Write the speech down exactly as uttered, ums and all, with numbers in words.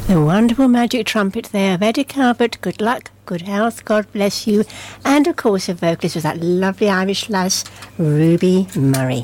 The wonderful magic trumpet there of Eddie Calvert. Good luck, good health, God bless you. And of course the vocalist was that lovely Irish lass, Ruby Murray.